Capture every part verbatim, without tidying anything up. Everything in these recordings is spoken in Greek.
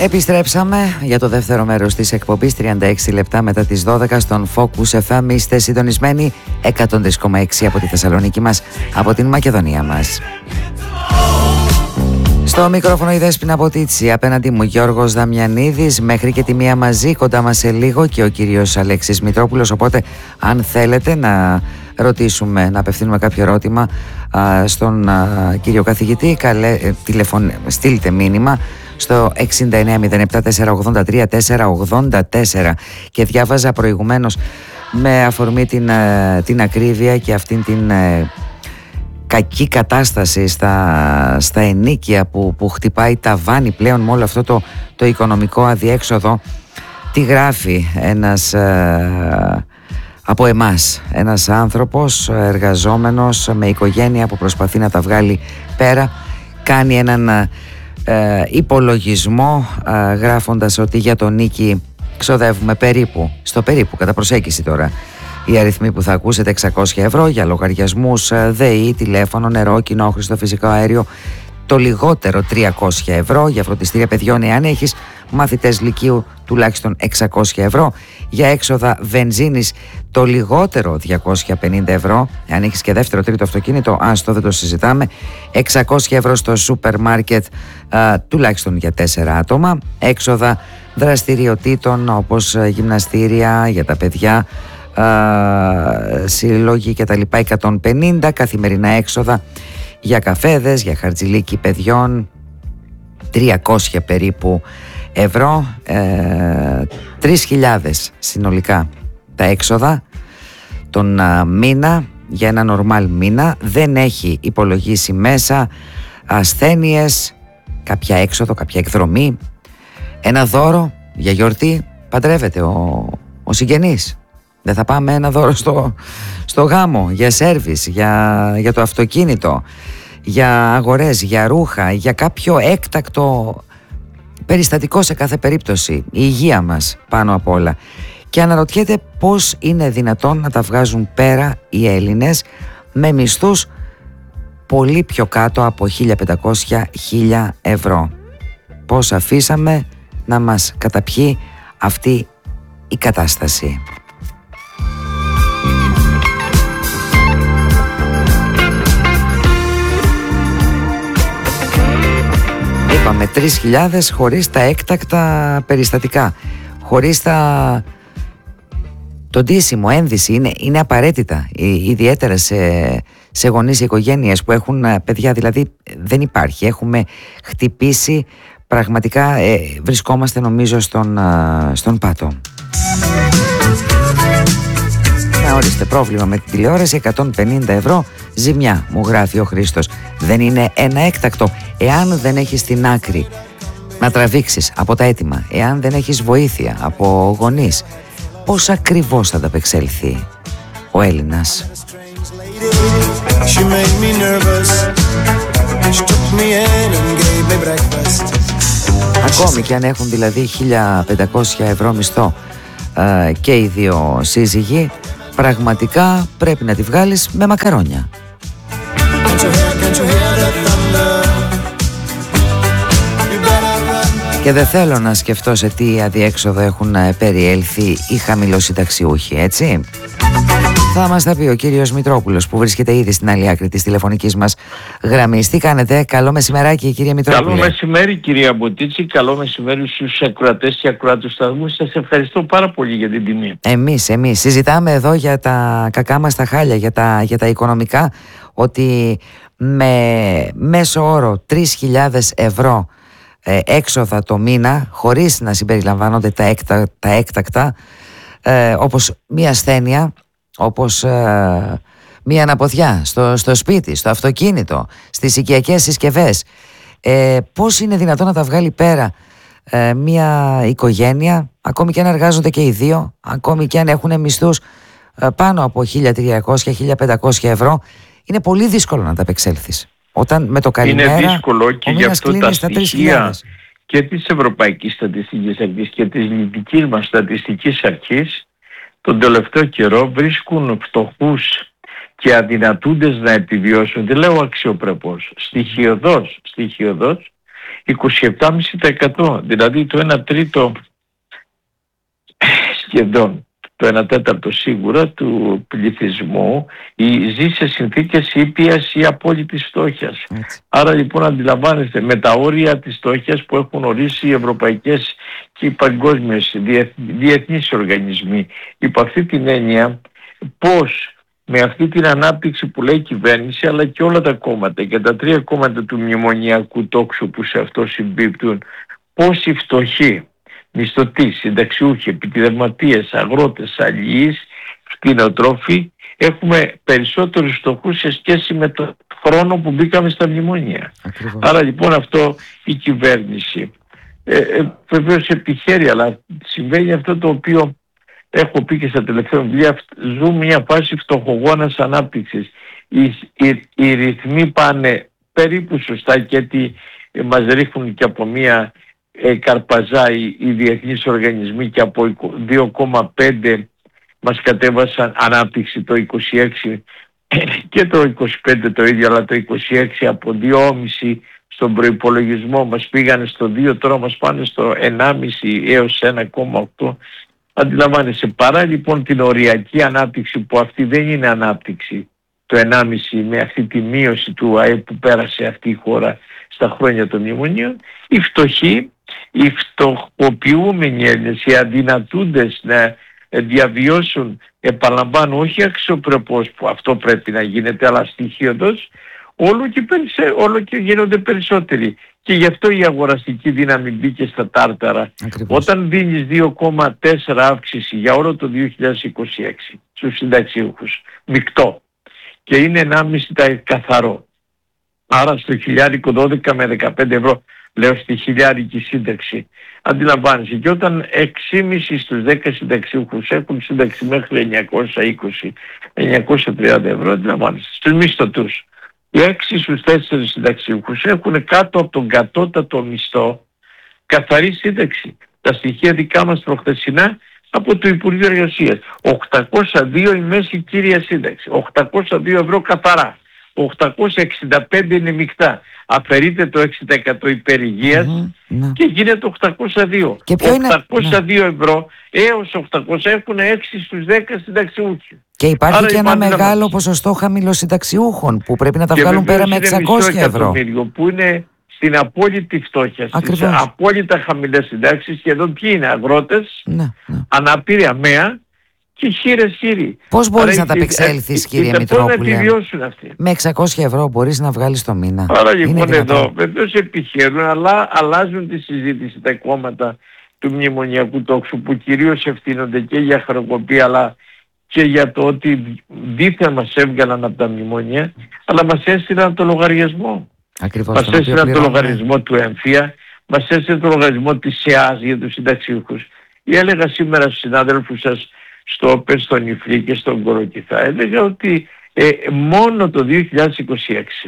Επιστρέψαμε για το δεύτερο μέρος της εκπομπής, τριάντα έξι λεπτά μετά τις δώδεκα στον Focus εφ εμ. Είστε συντονισμένοι εκατόν τρία κόμμα έξι από τη Θεσσαλονίκη μας, από την Μακεδονία μας. Στο μικρόφωνο η Δέσποινα Ποτίτσι, απέναντι μου Γιώργος Δαμιανίδης, μέχρι και τη μία μαζί, κοντά μας σε λίγο και ο κύριος Αλέξης Μητρόπουλος. Οπότε αν θέλετε να ρωτήσουμε, να απευθύνουμε κάποιο ερώτημα α, στον α, κύριο καθηγητή, καλέ, τηλεφων, στείλτε μήνυμα στο εξήντα εννέα μηδέν επτά τέσσερα ογδόντα τρία τέσσερα ογδόντα τέσσερα. Και διάβαζα προηγουμένως, με αφορμή την, την ακρίβεια και αυτήν την ε, κακή κατάσταση στα, στα ενοίκια που, που χτυπάει ταβάνι πλέον με όλο αυτό το, το οικονομικό αδιέξοδο, τι γράφει ένας ε, από εμάς, ένας άνθρωπος εργαζόμενος με οικογένεια που προσπαθεί να τα βγάλει πέρα. Κάνει έναν ε, υπολογισμό ε, γράφοντας ότι για τον νίκη ξοδεύουμε περίπου, στο περίπου κατά προσέγγιση τώρα, οι αριθμοί που θα ακούσετε: εξακόσια ευρώ για λογαριασμούς ΔΕΗ, τηλέφωνο, νερό, κοινόχρηστο φυσικό αέριο. Το λιγότερο τριακόσια ευρώ για φροντιστήρια παιδιών, εάν έχεις μαθητές λυκείου, τουλάχιστον εξακόσια ευρώ. Για έξοδα βενζίνης το λιγότερο διακόσια πενήντα ευρώ, εάν έχεις και δεύτερο τρίτο αυτοκίνητο, άστο, δεν το συζητάμε. εξακόσια ευρώ στο σούπερ μάρκετ, α, τουλάχιστον για τέσσερα άτομα. Έξοδα δραστηριοτήτων όπως γυμναστήρια για τα παιδιά, Uh, συλλόγοι και τα λοιπά, εκατόν πενήντα. Καθημερινά έξοδα για καφέδες, για χαρτζηλίκι παιδιών, τριακόσια περίπου ευρώ. uh, τρεις χιλιάδες συνολικά τα έξοδα τον uh, μήνα, για ένα νορμάλ μήνα. Δεν έχει υπολογίσει μέσα ασθένειες, κάποια έξοδο, κάποια εκδρομή, ένα δώρο για γιορτή. Παντρεύεται ο, ο συγγενής, δεν θα πάμε ένα δώρο στο, στο γάμο, για σέρβις, για, για το αυτοκίνητο, για αγορές, για ρούχα, για κάποιο έκτακτο περιστατικό σε κάθε περίπτωση. Η υγεία μας πάνω απ' όλα. Και αναρωτιέται πώς είναι δυνατόν να τα βγάζουν πέρα οι Έλληνες με μισθούς πολύ πιο κάτω από χίλια πεντακόσια με χίλια ευρώ. Πώς αφήσαμε να μας καταπιεί αυτή η κατάσταση. Είπαμε τρεις χιλιάδες χωρίς τα έκτακτα περιστατικά, χωρίς τα... το ντύσιμο, ένδυση, είναι, είναι απαραίτητα, ιδιαίτερα σε, σε γονείς και οικογένειες που έχουν παιδιά, δηλαδή δεν υπάρχει. Έχουμε χτυπήσει πραγματικά, ε, βρισκόμαστε νομίζω στον, στον πάτο. Να ορίστε, πρόβλημα με την τηλεόραση, εκατόν πενήντα ευρώ ζημιά, μου γράφει ο Χρήστος. Δεν είναι ένα έκτακτο? Εάν δεν έχεις την άκρη να τραβήξεις από τα έτοιμα, εάν δεν έχεις βοήθεια από γονείς, πώς ακριβώς θα ανταπεξέλθει ο Έλληνας? Ακόμη και αν έχουν δηλαδή χίλια πεντακόσια ευρώ μισθό ε, και οι δύο σύζυγοι, πραγματικά πρέπει να τη βγάλεις με μακαρόνια. Και δεν θέλω να σκεφτώ σε τι αδιέξοδο έχουν περιέλθει οι χαμηλοσυνταξιούχοι, έτσι. Θα μας τα πει ο κύριος Μητρόπουλος, που βρίσκεται ήδη στην άλλη άκρη της τηλεφωνικής μας γραμμής. Τι κάνετε? Καλό μεσημεράκι, κύριε Μητρόπουλε. Καλό μεσημέρι, κυρία Μποτίτση. Καλό μεσημέρι στους ακροατές και ακροάτες σταθμού. Σας ευχαριστώ πάρα πολύ για την τιμή. Εμείς, εμείς συζητάμε εδώ για τα κακά μας τα χάλια, για τα, για τα οικονομικά, ότι με μέσο όρο τρεις χιλιάδες ευρώ ε, έξοδα το μήνα, χωρίς να συμπεριλαμβάνονται τα, έκτα, τα έκτακτα, ε, όπως μία ασθένεια, όπως ε, μία αναποδιά στο, στο σπίτι, στο αυτοκίνητο, στις οικιακές συσκευές. Ε, πώς είναι δυνατόν να τα βγάλει πέρα ε, μία οικογένεια, ακόμη και αν εργάζονται και οι δύο, ακόμη και αν έχουν μισθούς ε, πάνω από χίλια τριακόσια με χίλια πεντακόσια ευρώ? Είναι πολύ δύσκολο να τα απεξέλθεις. Όταν με το καλημέρα, είναι δύσκολο, και γι' αυτό τα στοιχεία και της Ευρωπαϊκής Στατιστικής Αρχής και της δικής μας Στατιστικής Αρχής τον τελευταίο καιρό βρίσκουν φτωχούς και αδυνατούντες να επιβιώσουν, δεν λέω αξιοπρεπώς, στοιχειωδώς, στοιχειωδώς, είκοσι επτά κόμμα πέντε τοις εκατό, δηλαδή το ένα τρίτο σχεδόν, το ένα τέταρτο σίγουρα του πληθυσμού ζει σε συνθήκες ήπιας ή απόλυτης φτώχειας. Έτσι. Άρα λοιπόν αντιλαμβάνεστε, με τα όρια της φτώχειας που έχουν ορίσει οι ευρωπαϊκές και οι παγκόσμιες διεθνείς οργανισμοί, υπό αυτή την έννοια πώς με αυτή την ανάπτυξη που λέει η κυβέρνηση, αλλά και όλα τα κόμματα και τα τρία κόμματα του μνημονιακού τόξου που σε αυτό συμπίπτουν, πώς οι φτωχοί, μισθωτοί, συνταξιούχοι, επιδευματίες, αγρότες, αλληλείς, κτηνοτρόφοι, έχουμε περισσότερους φτωχούς σε σχέση με τον χρόνο που μπήκαμε στα μνημόνια. Ακριβώς. Άρα λοιπόν αυτό η κυβέρνηση ε, ε, βεβαίως επιχαίρει, αλλά συμβαίνει αυτό το οποίο έχω πει και στα τελευταία βιβλία, ζούμε μια φάση φτωχογόνας ανάπτυξης. Οι, οι, οι ρυθμοί πάνε περίπου σωστά, γιατί ε, μας ρίχνουν και από μια ε, καρπαζά οι, οι διεθνείς οργανισμοί, και από δύο κόμμα πέντε μας κατέβασαν ανάπτυξη το είκοσι έξι και το είκοσι πέντε το ίδιο, αλλά το είκοσι έξι από δύο κόμμα πέντε στον προϋπολογισμό μας πήγανε στο δύο, τώρα μας πάνε στο ένα κόμμα πέντε έως ένα κόμμα οκτώ. Αντιλαμβάνεσαι, παρά λοιπόν την οριακή ανάπτυξη, που αυτή δεν είναι ανάπτυξη, το ένα κόμμα πέντε με αυτή τη μείωση του ΑΕΠ που πέρασε αυτή η χώρα στα χρόνια των μνημονίων, οι φτωχοί, οι φτωχοποιούμενοι Έλληνες, οι αδυνατούντες να διαβιώσουν, επαναλαμβάνω, όχι αξιοπρεπώς, που αυτό πρέπει να γίνεται, αλλά στοιχείωτος, όλο και, περισσε, όλο και γίνονται περισσότεροι. Και γι' αυτό η αγοραστική δύναμη μπήκε στα τάρταρα. Ακριβώς. Όταν δίνεις δύο κόμμα τέσσερα αύξηση για όλο το δύο χιλιάδες είκοσι έξι στους συνταξιούχους, μεικτό, και είναι ένα κόμμα πέντε καθαρό, άρα στο χιλιάρικο δώδεκα με δεκαπέντε ευρώ, λέω στη χιλιάρικη σύνταξη, αντιλαμβάνεσαι, και όταν έξι κόμμα πέντε στους δέκα συνταξιούχους έχουν σύνταξη μέχρι εννιακόσια είκοσι με εννιακόσια τριάντα ευρώ, αντιλαμβάνεσαι, στους μισθωτούς. Οι έξι στους τέσσερις συνταξιούχους έχουν κάτω από τον κατώτατο μισθό καθαρή σύνταξη. Τα στοιχεία δικά μας προχθεσινά από το Υπουργείο Εργασίας. οκτακόσια δύο η μέση κύρια σύνταξη. οκτακόσια δύο ευρώ καθαρά. οκτακόσια εξήντα πέντε είναι μεικτά. Αφαιρείται το έξι τοις εκατό υπερηγείας mm-hmm. και γίνεται οκτακόσια δύο. Και ποιο οκτακόσια δύο είναι... ευρώ έως οκτακόσια έχουν έξι στους δέκα συνταξιούχοι. Και υπάρχει Άρα και ένα υπάρχει μεγάλο να... ποσοστό χαμηλοσυνταξιούχων που πρέπει να τα βγάλουν πέρα με εξακόσια ευρώ. Που είναι στην απόλυτη φτώχεια, στις απόλυτα χαμηλές συντάξεις, σχεδόν ποιοι είναι, αγρότες, ναι, ναι. αναπήρεια μέα και χείρες χείροι. Πώς μπορείς Άρα, να τα απεξέλθεις, κύριε Μητρόπουλε? Με εξακόσια ευρώ μπορείς να βγάλεις το μήνα? Άρα λοιπόν εδώ βεβαίως επιχειρούν, αλλά αλλάζουν τη συζήτηση τα κόμματα του μνημονιακού τόξου, που κυρίως ευθύνονται και για χρεοκοπία, αλλά και για το ότι δίθεν μας έβγαλαν από τα μνημόνια, αλλά μας έστειλαν το λογαριασμό. Ακριβώς, μας έστειλαν το λογαριασμό του ΕΜΦΙΑ, μας έστειλαν το λογαριασμό της ΕΑΣ για τους συνταξιούχους. Έλεγα σήμερα στους συνάδελφους σας στο ΟΠΕ, στον Ιφλή και στον Κοροκυθά, έλεγα ότι ε, μόνο το δύο χιλιάδες είκοσι έξι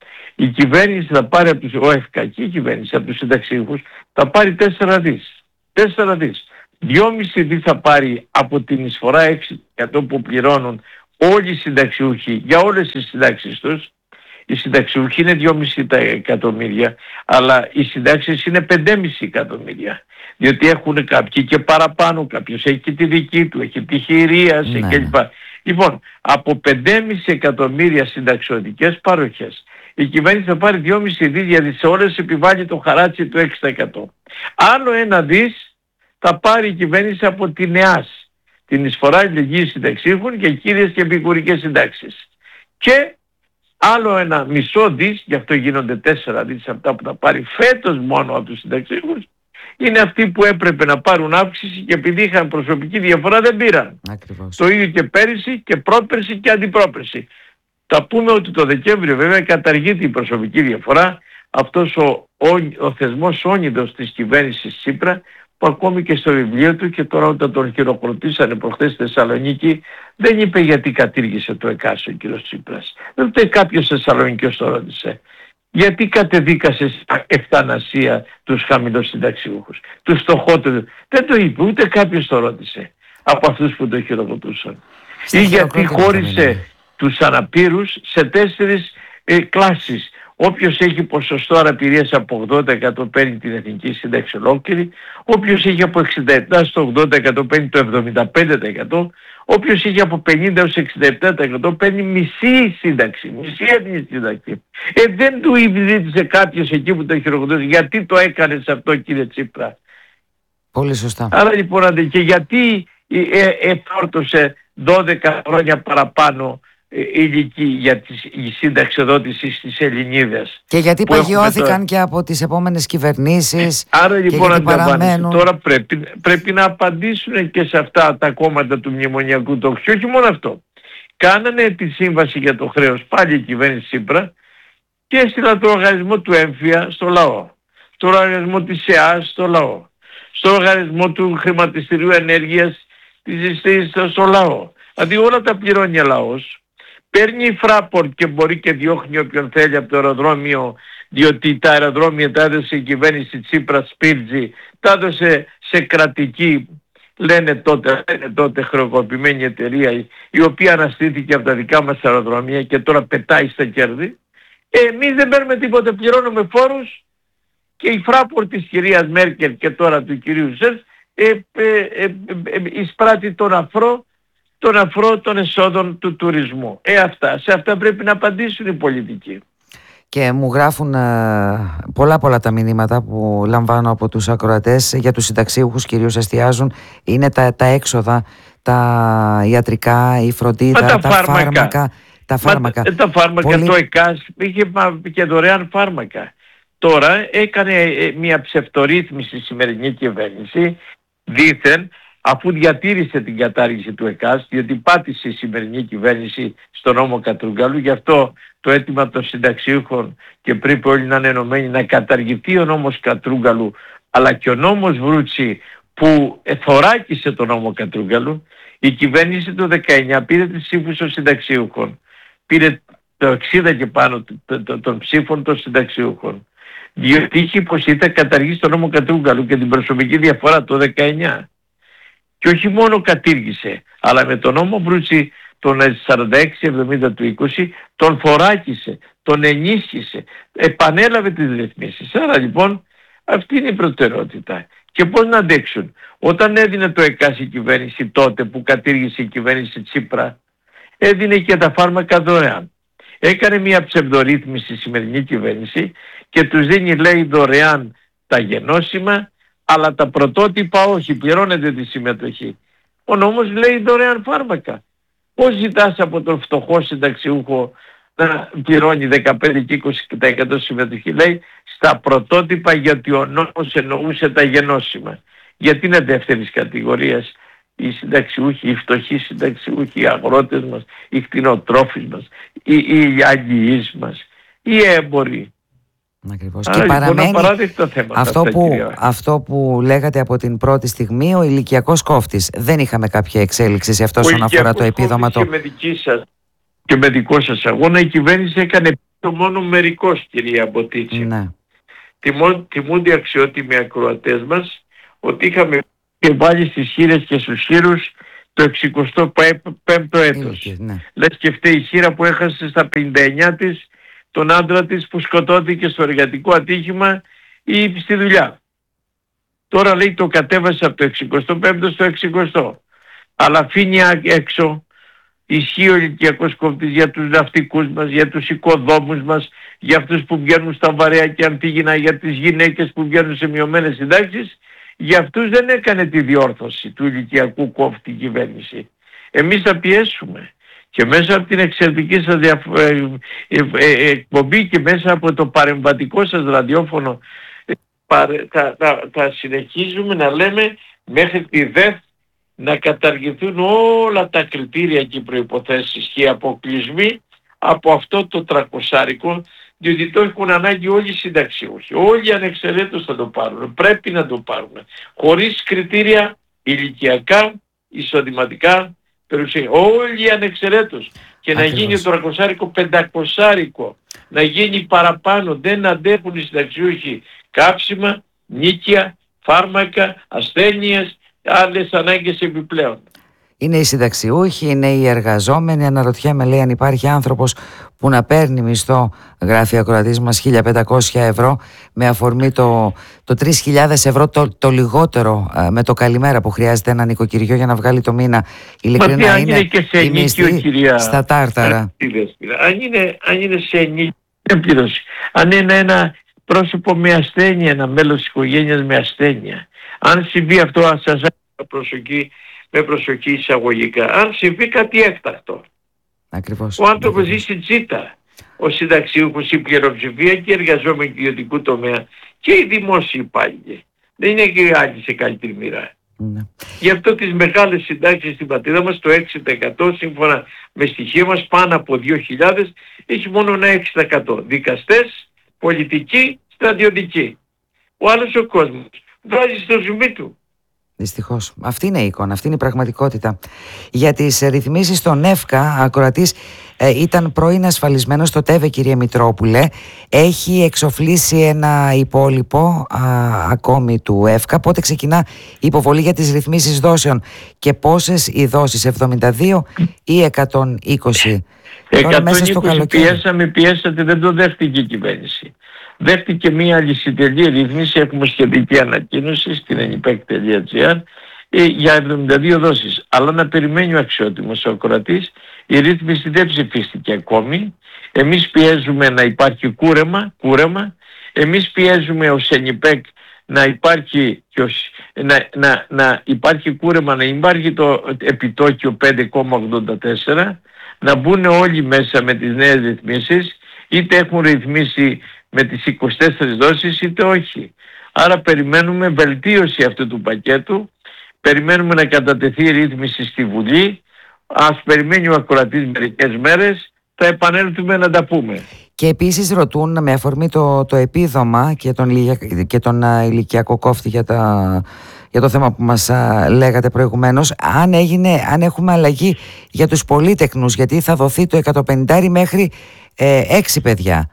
η κυβέρνηση θα πάρει από τους, ο ΕΦΚΑ και η κυβέρνηση από τους συνταξιούχους θα πάρει τέσσερα δις. τέσσερα δις. δυόμισι δις θα πάρει από την εισφορά έξι τοις εκατό που πληρώνουν όλοι οι συνταξιούχοι για όλες τις συντάξεις τους. Οι συνταξιούχοι είναι δυόμισι εκατομμύρια, αλλά οι συντάξεις είναι πέντε κόμμα πέντε εκατομμύρια. Διότι έχουν κάποιοι και παραπάνω, κάποιος έχει και τη δική του, έχει τη χειρίαση ναι. κλπ. Λοιπόν, από πέντε κόμμα πέντε εκατομμύρια συνταξιωτικές παροχές, η κυβέρνηση θα πάρει δυόμισι δις, γιατί σε όλες επιβάλλει το χαράτσι του έξι τοις εκατό. Άλλο ένα δις θα πάρει η κυβέρνηση από την ΕΑΣ, την εισφορά αλληλεγγύης συνταξίχων και κύριες και επικουρικές συντάξεις. Και άλλο ένα μισό δις, γι' αυτό γίνονται τέσσερα δις αυτά που θα πάρει φέτος μόνο από τους συνταξίχους, είναι αυτοί που έπρεπε να πάρουν αύξηση και επειδή είχαν προσωπική διαφορά δεν πήραν. Ακριβώς. Το ίδιο και πέρυσι και πρόπερσι και αντιπρόπερσι. Θα πούμε ότι το Δεκέμβριο βέβαια καταργείται η προσωπική διαφορά, αυτός ο, ο, ο θεσμός όνειδος της κυβέρνησης Τσίπρα, που ακόμη και στο βιβλίο του, και τώρα όταν τον χειροκροτήσανε προχθές στη Θεσσαλονίκη, δεν είπε γιατί κατήργησε το ΕΚΑΣ ο κ. Τσίπρας. Δεν ούτε κάποιος Θεσσαλονικιός το ρώτησε. Γιατί κατεδίκασε ευθανασία τους χαμηλοσυνταξιούχους, τους φτωχότερους? Δεν το είπε, ούτε κάποιος το ρώτησε από αυτούς που το χειροκροτούσαν. Ή γιατί χώρισε τους αναπήρους σε τέσσερις ε, κλάσεις. Όποιος έχει ποσοστό αναπηρίας από ογδόντα τοις εκατό παίρνει την εθνική σύνταξη ολόκληρη, όποιος έχει από εξήντα επτά στο ογδόντα τοις εκατό παίρνει το εβδομήντα πέντε τοις εκατό, όποιος έχει από πενήντα έως εξήντα επτά τοις εκατό παίρνει μισή σύνταξη, μισή εθνική σύνταξη. Ε, δεν του ζήτησε κάποιος εκεί που το χειροκροτούσε, γιατί το έκανες αυτό κύριε Τσίπρα? Πολύ σωστά. Άρα λοιπόν, και γιατί εφόρτωσε δώδεκα χρόνια παραπάνω ηλική για τη συνταξιοδότηση στις Ελληνίδες. Και γιατί παγιώθηκαν το... και από τις επόμενες κυβερνήσεις. Άρα λοιπόν παραμένουν... τώρα πρέπει, πρέπει να απαντήσουν και σε αυτά τα κόμματα του μνημονιακού τόξου. Και όχι μόνο αυτό. Κάνανε τη σύμβαση για το χρέος πάλι η κυβέρνηση Τσίπρα και έστειλαν το λογαριασμό του έμφυα στο λαό, στο λογαριασμό της ΕΑΣ στο λαό, στο λογαριασμό του χρηματιστηρίου ενέργειας της ΕΣΤΕΙ στο λαό. Δηλαδή όλα τα πληρώνει ο λαός. Παίρνει η Fraport και μπορεί και διώχνει όποιον θέλει από το αεροδρόμιο, διότι τα αεροδρόμια τα έδωσε η κυβέρνηση Τσίπρα Σπίρτζη, τα έδωσε σε κρατική, λένε τότε, λένε τότε χρεοκοπημένη εταιρεία, η οποία αναστήθηκε από τα δικά μας αεροδρόμια και τώρα πετάει στα κέρδη. Εμείς δεν παίρνουμε τίποτα, πληρώνουμε φόρους και η Fraport της κυρίας Μέρκελ και τώρα του κυρίου Σερς ε, ε, ε, ε, ε, εισπράττει τον αφρό τον αφρό των εσόδων του τουρισμού. Ε, αυτά. Σε αυτά πρέπει να απαντήσουν οι πολιτικοί. Και μου γράφουν ε, πολλά πολλά τα μηνύματα που λαμβάνω από τους ακροατές για τους συνταξίουχους, κυρίως εστιάζουν, είναι τα, τα έξοδα, τα ιατρικά, η φροντίδα, τα, τα φάρμακα. φάρμακα. Τα φάρμακα, Μα, τα φάρμακα Πολύ... το ΕΚΑΣ είχε και δωρεάν φάρμακα. Τώρα έκανε μια ψευτορύθμιση η σημερινή κυβέρνηση, δήθεν, αφού διατήρησε την κατάργηση του ΕΚΑΣ, διότι πάτησε η σημερινή κυβέρνηση στο νόμο Κατρούγκαλου, γι' αυτό το αίτημα των συνταξιούχων και πρέπει όλοι να είναι ενωμένοι να καταργηθεί ο νόμος Κατρούγκαλου, αλλά και ο νόμος Βρούτσι που θωράκισε το νόμο Κατρούγκαλου. Η κυβέρνηση το δεκαεννιά πήρε τις ψήφους των συνταξιούχων, πήρε το εξήντα και πάνω των ψήφων των συνταξιούχων, διότι είχε υποσχεθεί να καταργήσει το νόμο Κατρούγκαλου και την προσωπική διαφορά το δεκαεννιά. Και όχι μόνο κατήργησε, αλλά με τον νόμο Βρούτσι τον σαράντα έξι εβδομήντα του είκοσι τον θωράκισε, τον ενίσχυσε, επανέλαβε τις ρυθμίσεις. Άρα λοιπόν αυτή είναι η προτεραιότητα. Και πώς να αντέξουν? Όταν έδινε το ΕΚΑΣ η κυβέρνηση τότε που κατήργησε η κυβέρνηση Τσίπρα, έδινε και τα φάρμακα δωρεάν. Έκανε μια ψευδορύθμιση η σημερινή κυβέρνηση και τους δίνει, λέει, δωρεάν τα γενώσιμα, αλλά τα πρωτότυπα όχι, πληρώνεται τη συμμετοχή. Ο νόμος λέει δωρεάν φάρμακα. Πώς ζητάς από τον φτωχό συνταξιούχο να πληρώνει δεκαπέντε και είκοσι τοις εκατό συμμετοχή? Λέει στα πρωτότυπα, γιατί ο νόμος εννοούσε τα γενώσιμα. Γιατί είναι δεύτερης κατηγορίας οι συνταξιούχοι, οι φτωχοί συνταξιούχοι, οι αγρότες μας, οι κτηνοτρόφοι μας, οι, οι αγγιείς μας, οι έμποροι. Ακριβώς. Άρα, και παραμένει λοιπόν, θέμα αυτό, αυτά, που, αυτό που λέγατε από την πρώτη στιγμή, ο ηλικιακός κόφτης. Δεν είχαμε κάποια εξέλιξη σε αυτό όσον αφορά το επίδομα. Το... Και με, δική σας, και με δικό σας αγώνα η κυβέρνηση έκανε το μόνο μερικός, κυρία Μποτίτση. Ναι. Τιμούνται αξιότιμοι ακροατές μας ότι είχαμε και βάλει στις χείρες και στους χείρους το εξηκοστό πέμπτο έτος. Ναι. Λες και φταίει η χείρα που έχασε στα πενήντα εννιά της τον άντρα της που σκοτώθηκε στο εργατικό ατύχημα ή στη δουλειά. Τώρα λέει το κατέβασε από το εξηκοστό πέμπτο στο εξηκοστό. Αλλά αφήνει έξω, ισχύει ο ηλικιακός κόφτης για τους ναυτικούς μας, για τους οικοδόμους μας, για αυτούς που βγαίνουν στα βαρέα και αντίγυνα, για τις γυναίκες που βγαίνουν σε μειωμένες συντάξεις. Για αυτούς δεν έκανε τη διόρθωση του ηλικιακού κόφτη η κυβέρνηση. Εμείς θα πιέσουμε. Και μέσα από την εξαιρετική σας διαφ... ε, ε, ε, εκπομπή και μέσα από το παρεμβατικό σας ραδιόφωνο θα, θα, θα συνεχίζουμε να λέμε μέχρι τη ΔΕΘ να καταργηθούν όλα τα κριτήρια και οι προϋποθέσεις και οι αποκλεισμοί από αυτό το τρακοσάρικο, διότι το έχουν ανάγκη όλοι οι συνταξιούχοι. Όλοι ανεξαιρέτως θα το πάρουν. Πρέπει να το πάρουν. Χωρίς κριτήρια ηλικιακά, εισοδηματικά, περιουσία. Όλοι ανεξαιρέτως. Και Ακριβώς. να γίνει το τρακοσάρικο πεντακοσάρικο. Να γίνει παραπάνω. Δεν αντέχουν οι συνταξιούχοι κάψιμα, νίκια, φάρμακα, ασθένειες, άλλες ανάγκες επιπλέον. Είναι οι συνταξιούχοι, είναι οι εργαζόμενοι. Αναρωτιέμαι, λέει, αν υπάρχει άνθρωπος που να παίρνει μισθό, γράφει η ακροατής μας, χίλια πεντακόσια ευρώ, με αφορμή το, το τρεις χιλιάδες ευρώ το, το λιγότερο με το καλημέρα που χρειάζεται ένα νοικοκυριό για να βγάλει το μήνα. Ειλικρινά, Μα, είναι, είναι και σε η μισθή κυρία, στα τάρταρα. Αν είναι, αν είναι σε ενίκιο, αν είναι ένα πρόσωπο με ασθένεια, ένα μέλος της οικογένειας με ασθένεια, αν συμβεί αυτό, αν σας προσοχή, με προσοχή εισαγωγικά, αν συμβεί κάτι έκτακτο. Ακριβώς. Ο άνθρωπος ζει στην τσίτα. Ο συνταξιούχος, η πλειοψηφία και οι εργαζόμενοι του ιδιωτικού τομέα και οι δημόσιοι υπάλληλοι. Δεν είναι και οι άλλοι σε καλύτερη μοίρα. Ναι. Γι' αυτό τις μεγάλες συντάξεις στην πατρίδα μας, το έξι τοις εκατό σύμφωνα με στοιχεία μας, πάνω από δύο χιλιάδες, έχει μόνο ένα έξι τοις εκατό. Δικαστές, πολιτικοί, στρατιωτικοί. Ο άλλος ο κόσμος βάζει στο ζουμί του. Δυστυχώς. Αυτή είναι η εικόνα, αυτή είναι η πραγματικότητα. Για τις ρυθμίσεις στον ΕΦΚΑ, ακροατής ε, ήταν πρώην ασφαλισμένος στο ΤΕΒΕ, κυρία Μητρόπουλε. Έχει εξοφλήσει ένα υπόλοιπο α, ακόμη του ΕΦΚΑ. Πότε ξεκινά η υποβολή για τις ρυθμίσεις δόσεων και πόσες οι δόσεις, εβδομήντα δύο ή εκατόν είκοσι? εκατόν είκοσι πιέσαμε, πιέσατε, δεν το δέχτηκε η κυβέρνηση. Δέχτηκε μία λυσιτελή ρύθμιση, έχουμε σχετική ανακοίνωση στην ενιπεκ τελεία τζι άρ για εβδομήντα δύο δόσεις. Αλλά να περιμένει ο αξιότιμος ο ακροατής, η ρύθμιση δεν ψηφίστηκε ακόμη. Εμείς πιέζουμε να υπάρχει κούρεμα, κούρεμα. Εμείς πιέζουμε ως ενιπεκ να υπάρχει, και ως, να, να, να υπάρχει κούρεμα, να υπάρχει το επιτόκιο πέντε κόμμα ογδόντα τέσσερα, να μπουν όλοι μέσα με τις νέες ρυθμίσεις, είτε έχουν ρυθμίσει με τις είκοσι τέσσερις δόσεις είτε όχι. Άρα περιμένουμε βελτίωση αυτού του πακέτου, περιμένουμε να κατατεθεί η ρύθμιση στη Βουλή, ας περιμένει ο ακροατής μερικές μέρες, θα επανέλθουμε να τα πούμε. Και επίσης ρωτούν, με αφορμή το, το επίδομα και τον, και τον α, ηλικιακό κόφτη για, τα, για το θέμα που μας α, λέγατε προηγουμένως, αν, έγινε, αν έχουμε αλλαγή για τους πολύτεκνους, γιατί θα δοθεί το εκατόν πενήντα μέχρι ε, έξι παιδιά.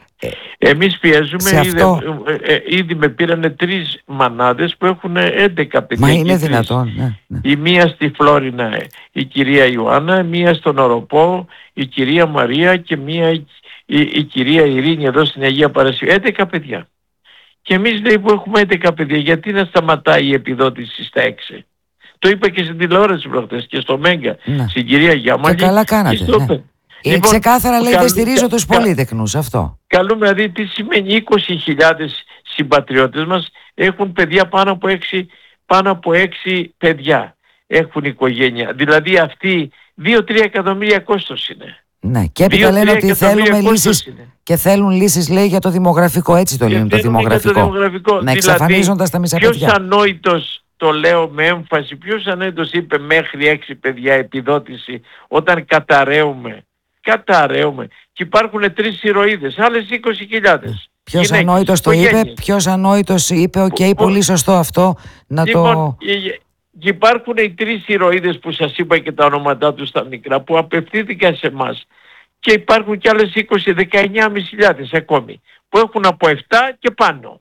Εμείς πιέζουμε, ήδη, αυτό... ε, ε, ήδη με πήρανε τρεις μανάδες που έχουν έντεκα παιδιά. Μα είναι δυνατόν, ναι, ναι. Η μία στη Φλόρινα, η κυρία Ιωάννα, μία στον Οροπό, η κυρία Μαρία και μία η, η, η κυρία Ειρήνη εδώ στην Αγία Παρασκευή. έντεκα παιδιά. Και εμείς, λέει, που έχουμε έντεκα παιδιά, γιατί να σταματάει η επιδότηση στα έξι? Το είπα και στην τηλεόραση προχτές και στο Μέγκα, ναι. στην κυρία Γιάμαλη. Και καλά κάνατε, στο... ναι. Λοιπόν, ξεκάθαρα λέει, καλ... δεν στηρίζω τους πολύτεκνους, αυτό. Καλούμε να δει τι σημαίνει. Είκοσι χιλιάδες συμπατριώτες μας έχουν παιδιά, πάνω από έξι, πάνω από έξι παιδιά έχουν οικογένεια. Δηλαδή αυτοί δύο τρία εκατομμύρια κόστος είναι. Ναι, και έπειτα λένε ότι θέλουμε λύσεις είναι. Και θέλουν λύσεις, λέει, για το δημογραφικό. Έτσι το λένε, το δημογραφικό. Το δημογραφικό. Να εξαφανίζοντας τα μισά παιδιά. Ποιος ανόητος, το λέω με έμφαση, ποιος ανόητος είπε μέχρι έξι παιδιά επιδότηση όταν καταραίουμε. Καταραίουμε. Και υπάρχουν τρεις ηρωίδες, άλλες είκοσι χιλιάδες. Ποιος ανόητος το είπε, ποιος ανόητος είπε, οκ, okay, πολύ σωστό αυτό, να λοιπόν, το... Και υπάρχουν οι τρεις ηρωίδες που σας είπα και τα ονόματά τους στα μικρά, που απευθύνθηκαν σε εμάς. Και υπάρχουν και άλλες είκοσι, δεκαεννιά χιλιάδες ακόμη, που έχουν από επτά και πάνω.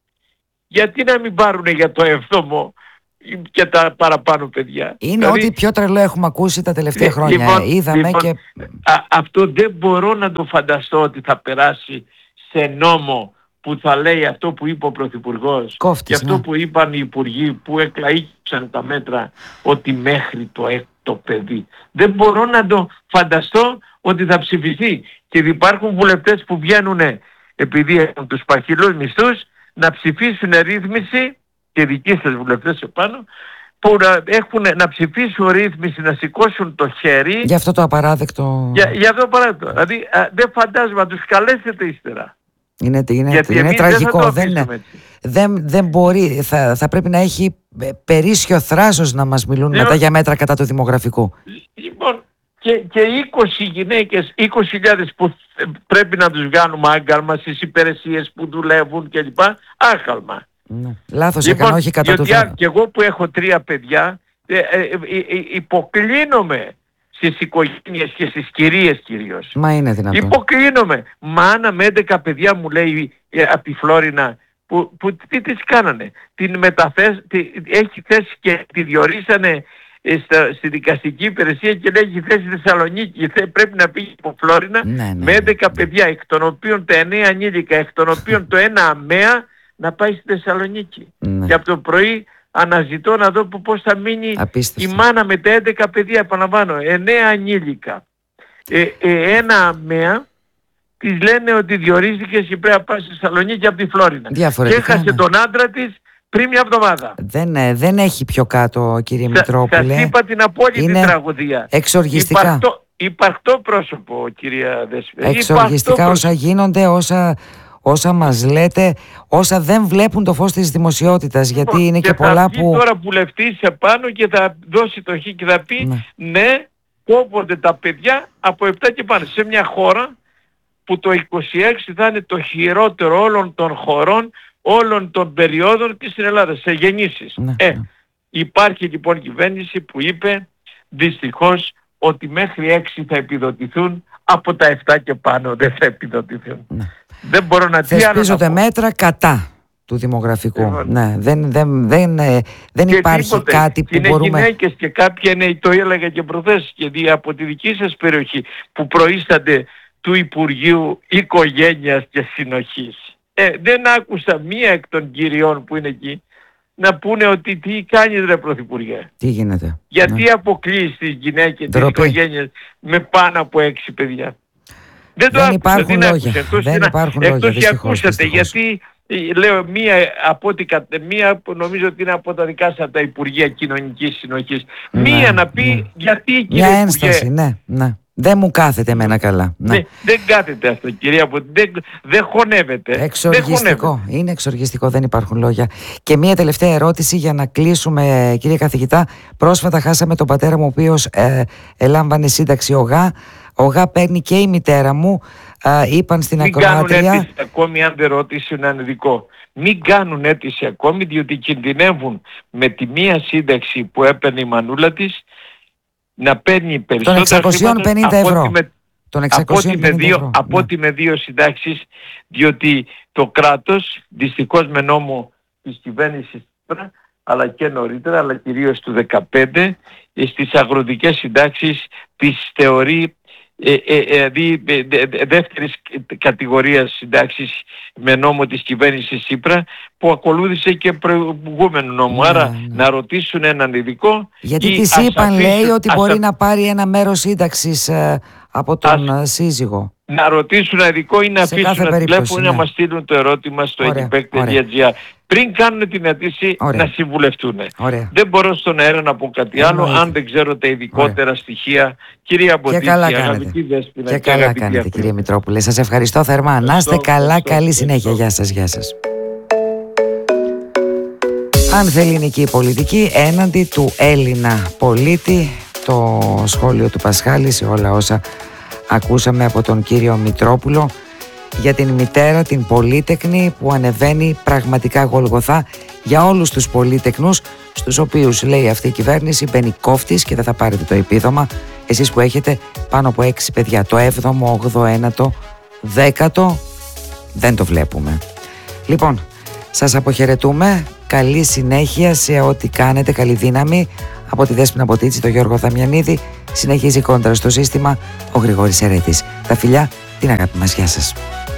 Γιατί να μην πάρουν για το έβδομο και τα παραπάνω παιδιά? Είναι δηλαδή, ό,τι πιο τρελό έχουμε ακούσει τα τελευταία χρόνια. Λοιπόν, Είδαμε λοιπόν, και... α, αυτό δεν μπορώ να το φανταστώ ότι θα περάσει σε νόμο που θα λέει αυτό που είπε ο Πρωθυπουργός και αυτό ναι. που είπαν οι Υπουργοί που εκλαΐξαν τα μέτρα, ότι μέχρι το έκτο παιδί. Δεν μπορώ να το φανταστώ ότι θα ψηφιστεί. Και υπάρχουν βουλευτές που βγαίνουν, επειδή έχουν τους παχυλούς μισθούς, να ψηφίσουν ρύθμιση, και δικοί σας βουλευτές επάνω, που να, έχουν, να ψηφίσουν ρύθμιση, να σηκώσουν το χέρι. Για αυτό το απαράδεκτο. Για, για αυτό το απαράδεκτο. Δηλαδή α, δεν φαντάζομαι, να τους καλέσετε ύστερα. Είναι, είναι, είναι τραγικό. Δεν, δεν, δεν, δεν μπορεί, θα, θα πρέπει να έχει περίσσιο θράσος να μας μιλούν ναι, μετά για μέτρα κατά του δημογραφικού. Λοιπόν, και, και είκοσι γυναίκες, είκοσι χιλιάδες που πρέπει να τους κάνουμε άγκαλμα στις υπηρεσίες που δουλεύουν κλπ. Άχαλμα. Ναι. Λάθος λοιπόν, έκανε, όχι κατά του θέμα. Και εγώ που έχω τρία παιδιά, ε, ε, ε, ε, υποκλίνομαι στις οικογένειες και στις κυρίες κυρίως. Μα είναι δυνατόν. Υποκλίνομαι. Μάνα με έντεκα παιδιά, μου λέει ε, από τη Φλόρινα, που, που τι τις κάνανε? Την μεταθέσει, τη, έχει θέσει και τη διορίσανε στη δικαστική υπηρεσία και λέγει θέση Θεσσαλονίκη, πρέπει να πήγε από Φλόρινα, ναι, ναι, με έντεκα παιδιά, εκ των οποίων τα εννέα ανήλικα, εκ των οποίων το ένα αμαία, να πάει στη Θεσσαλονίκη. Ναι. Και από το πρωί αναζητώ να δω πώς θα μείνει Απίστευτο. η μάνα με τα έντεκα παιδιά, επαναλαμβάνω, εννέα ανήλικα. Ε, ε, ένα αμαία της λένε ότι διορίστηκε και πρέπει να πάει στη Θεσσαλονίκη από τη Φλόρινα. Και έχασε ναι. τον άντρα της πριν μια εβδομάδα. Δεν, δεν έχει πιο κάτω, κύριε Μητρόπουλε. Σας είπα την απόλυτη είναι τραγωδία. Εξοργιστικά. Υπαρκτό, υπαρκτό πρόσωπο, κυρία Δέσποινα. Εξοργιστικά υπαρκτό όσα πρόσωπο. γίνονται, όσα, όσα μας λέτε, όσα δεν βλέπουν το φως της δημοσιότητας. Γιατί είναι και, και πολλά που... Και τώρα βουλευτής επάνω και θα δώσει το χ και θα πει ναι, ναι κόβονται τα παιδιά από επτά και πάνω. Σε μια χώρα που το είκοσι έξι θα είναι το χειρότερο όλων των χωρών, όλων των περιόδων και στην Ελλάδα, σε γεννήσεις. Ναι, ε, ναι. Υπάρχει λοιπόν κυβέρνηση που είπε δυστυχώς ότι μέχρι έξι θα επιδοτηθούν, από τα επτά και πάνω δεν θα επιδοτηθούν. Ναι. Δεν μπορώ να τι άλλο να πω. Θεσπίζονται μέτρα κατά του δημογραφικού. Ε, ναι, δεν, δεν, δεν, δεν υπάρχει τίποτε. Κάτι που είναι μπορούμε... Είναι γυναίκες και κάποια είναι, το έλεγα και προχθές, γιατί από τη δική σας περιοχή που προείστανται του Υπουργείου Οικογένειας και Συνοχής. Ε, δεν άκουσα μία εκ των κυριών που είναι εκεί να πούνε ότι τι κάνεις ρε Πρωθυπουργέ. Τι γίνεται. Γιατί ναι. αποκλείεις τις γυναίκες, τις οικογένειες με πάνω από έξι παιδιά. Δεν το δεν άκουσα, υπάρχουν δεν λόγια. άκουσα. Εκτός, δεν να, υπάρχουν εκτός λόγια, και ακούσατε, δυστυχώς. Γιατί λέω μία από ό,τι μία που νομίζω ότι είναι από τα δικά σας τα Υπουργεία Κοινωνικής Συνοχής. Ναι, μία να πει ναι. γιατί κύριε Μια ένσταση, Υπουργέ, ναι, ναι. Δεν μου κάθεται εμένα καλά. Ναι. Ναι, δεν κάθεται αυτό, κυρία, δεν, δεν χωνεύεται. Εξοργιστικό. Δεν είναι εξοργιστικό, δεν υπάρχουν λόγια. Και μία τελευταία ερώτηση για να κλείσουμε, κύριε καθηγητά. Πρόσφατα χάσαμε τον πατέρα μου, ο οποίος ε, ελάμβανε σύνταξη ΟΓΑ. ΟΓΑ παίρνει και η μητέρα μου. Ε, είπαν στην Μην ακροάτρια. Μην κάνουν αίτηση ακόμη, αν δεν ρώτησε έναν ειδικό. Μην κάνουν αίτηση ακόμη, διότι κινδυνεύουν με τη μία σύνταξη που έπαιρνε η μανούλα της να παίρνει περισσότερα εξακόσια πενήντα ευρώ. Με, τον από ότι με δύο, ευρώ. από ναι. ότι με δύο συντάξεις, διότι το κράτος, δυστυχώς με νόμο της κυβέρνησης, αλλά και νωρίτερα, αλλά κυρίως του δεκαπέντε, στις αγροτικές συντάξεις τις θεωρεί ε, ε, ε, δι, ε, δε, δε, δεύτερης κατηγορίας συντάξεις με νόμο της κυβέρνησης Τσίπρα, που ακολούθησε και προηγούμενο νόμο. Ναι, Άρα ναι. να ρωτήσουν έναν ειδικό. Γιατί της είπαν, αφήσουν, λέει, ότι μπορεί α... να πάρει ένα μέρος σύνταξης ε, από τον ας... σύζυγο. Να ρωτήσουν ένα ειδικό ή να σε αφήσουν να τηλέφωνο ναι. να μας στείλουν το ερώτημα στο edipec τελεία gr. Πριν κάνουν την αίτηση να συμβουλευτούν. Ωραία. Δεν μπορώ στον αέρα να πω κάτι άλλο, Εννοείται. αν δεν ξέρω τα ειδικότερα Ωραία. στοιχεία. Κυρία Μποτίση, αγαπητή Δέσποινα. Και καλά κάνετε, κύριε Μητρόπουλε. Σας ευχαριστώ θερμά. Ευχαριστώ, να είστε καλά, ευχαριστώ, καλή συνέχεια. Γεια σας, γεια σας. Αν θέλει ελληνική πολιτική έναντι του Έλληνα πολίτη, το σχόλιο του Πασχάλη σε όλα όσα ακούσαμε από τον κύριο Μητρόπουλο για την μητέρα, την πολύτεκνη, που ανεβαίνει πραγματικά γολγοθά για όλους τους πολύτεκνους, στους οποίους, λέει αυτή η κυβέρνηση, μπαίνει κόφτης και δεν θα πάρετε το επίδομα, εσείς που έχετε πάνω από έξι παιδιά. Το έβδομο, όγδοο, ένατο, δέκατο δεν το βλέπουμε. Λοιπόν, σας αποχαιρετούμε. Καλή συνέχεια σε ό,τι κάνετε, καλή δύναμη. Από τη Δέσποινα Ποτίτση, τον Γιώργο Δαμιανίδη, συνεχίζει κόντρα στο σύστημα ο Γρηγόρης Ερέτης. Τα φιλιά, την αγάπη μας, γεια σας.